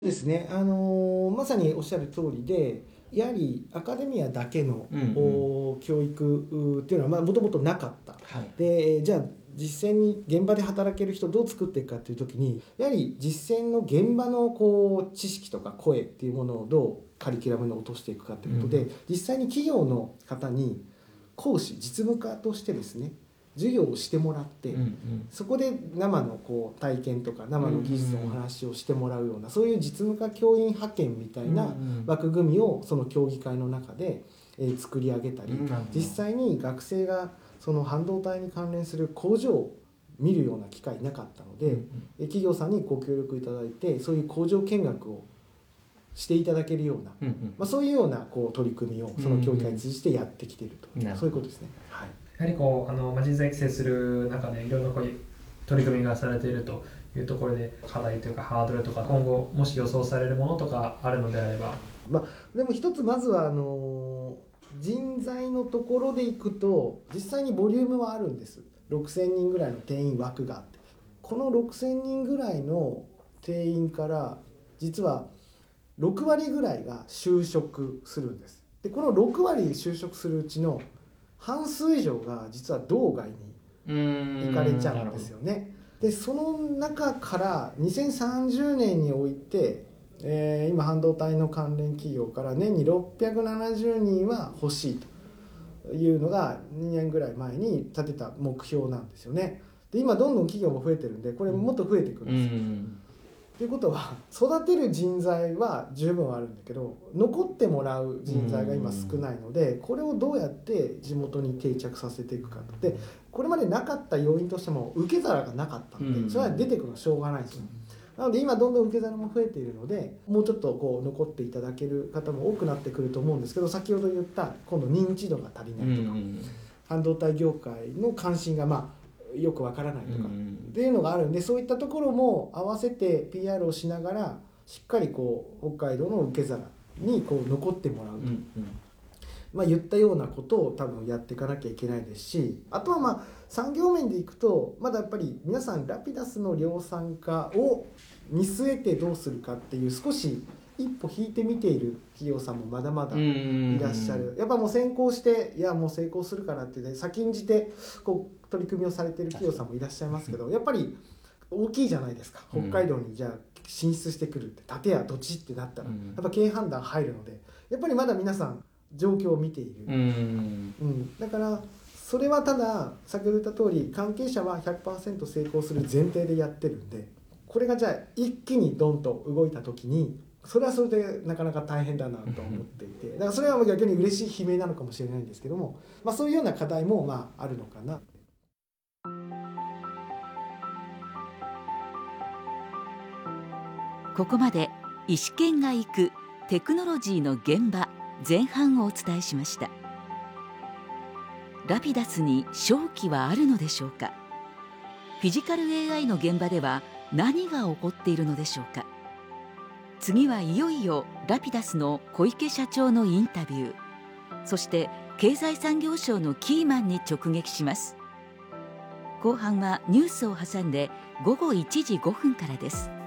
ですね、まさにおっしゃる通りで、やはりアカデミアだけの、教育っていうのはもともとなかった、 はい、 でじゃあ実践に現場で働ける人をどう作っていくかっていう時に、やはり実践の現場の知識とか声っていうものをどうカリキュラムに落としていくかということで、実際に企業の方に講師実務家としてですね、授業をしてもらって、そこで生の体験とか生の技術のお話をしてもらうような、そういう実務家教員派遣みたいな枠組みをその協議会の中で作り上げたり、実際に学生がその半導体に関連する工場を見るような機会なかったので、企業さんにご協力いただいて、そういう工場見学をしていただけるような、そういうような取り組みをその協議会に通じてやってきていると、そういうことですね。はい、 やはり人材育成する中でいろんな取り組みがされているというところで、課題というかハードルとか今後もし予想されるものとかあるのであれば。 でも一つまずは人材のところでいくと、実際にボリュームはあるんです。6000人ぐらいの定員枠があって、この6000人ぐらいの定員から実は6割ぐらいが就職するんです。でこの6割就職するうちの半数以上が実は道外に行かれちゃうんですよね。でその中から2030年において、今半導体の関連企業から年に670人は欲しいというのが2年ぐらい前に立てた目標なんですよね。で今どんどん企業も増えてるんで、これもっと増えていくんですよ。ということは、育てる人材は十分あるんだけど、残ってもらう人材が今少ないので、これをどうやって地元に定着させていくかと。でこれまでなかった要因としても受け皿がなかったので、それは出てくるのはしょうがないですよ。なので今どんどん受け皿も増えているので、もうちょっと残っていただける方も多くなってくると思うんですけど、先ほど言った今度認知度が足りないとか、半導体業界の関心がよくわからないとかっていうのがあるんで、そういったところも合わせて PR をしながら、しっかり北海道の受け皿に残ってもらうと、言ったようなことを多分やっていかなきゃいけないですし、あとは産業面でいくと、まだやっぱり皆さんラピダスの量産化を見据えてどうするかっていう、少し一歩引いて見ている企業さんもまだまだいらっしゃる。やっぱもう先行して、いやもう成功するからってね、先んじて取り組みをされている企業さんもいらっしゃいますけど、やっぱり大きいじゃないですか。北海道にじゃあ進出してくるって、建屋土地ってなったらやっぱ経営判断入るので、やっぱりまだ皆さん状況を見ている。だからそれはただ先ほど言った通り、関係者は 100% 成功する前提でやってるんで、これがじゃあ一気にドンと動いた時に、それはそれでなかなか大変だなと思っていて、だからそれは逆に嬉しい悲鳴なのかもしれないんですけども、そういうような課題もあるのかな。 ここまで医師研が行くテクノロジーの現場前半をお伝えしました。ラピダスに商機はあるのでしょうか。フィジカル AI の現場では何が起こっているのでしょうか。次はいよいよラピダスの小池社長のインタビュー、そして経済産業省のキーマンに直撃します。後半はニュースを挟んで午後1時5分からです。